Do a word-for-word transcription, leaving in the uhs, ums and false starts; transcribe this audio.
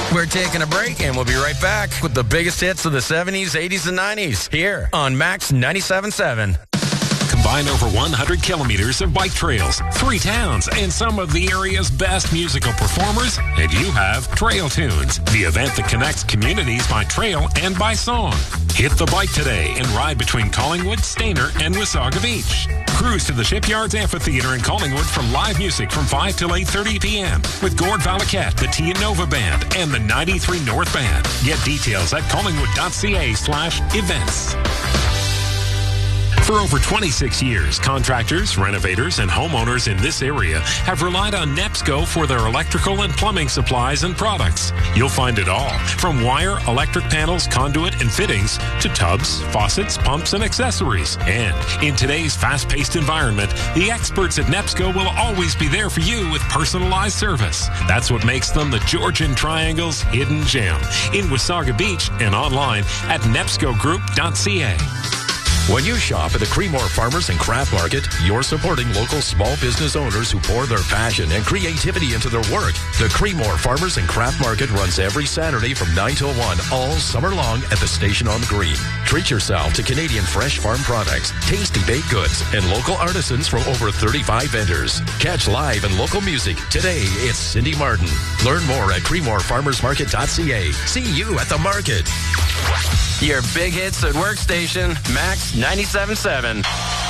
We're taking a break, and we'll be right back with the biggest hits of the seventies, eighties, and nineties here on Max ninety-seven point seven. Combine over one hundred kilometers of bike trails, three towns, and some of the area's best musical performers, and you have Trail Tunes, the event that connects communities by trail and by song. Hit the bike today and ride between Collingwood, Stainer, and Wasaga Beach. Cruise to the Shipyards Amphitheater in Collingwood for live music from five till eight thirty p.m. with Gord Valakat, the Tia Nova Band, and the ninety-three North Band. Get details at collingwood.ca slash events. For over twenty-six years, contractors, renovators, and homeowners in this area have relied on NEPSCO for their electrical and plumbing supplies and products. You'll find it all, from wire, electric panels, conduit, and fittings, to tubs, faucets, pumps, and accessories. And in today's fast-paced environment, the experts at NEPSCO will always be there for you with personalized service. That's what makes them the Georgian Triangle's hidden gem. In Wasaga Beach and online at nepsco group dot c a. When you shop at the Creemore Farmers and Craft Market, you're supporting local small business owners who pour their passion and creativity into their work. The Creemore Farmers and Craft Market runs every Saturday from nine till one all summer long at the station on the green. Treat yourself to Canadian fresh farm products, tasty baked goods, and local artisans from over thirty-five vendors. Catch live and local music. Today, it's Cindy Martin. Learn more at creemore farmers market dot c a. See you at the market. Your big hits at Workstation, Max ninety-seven point seven.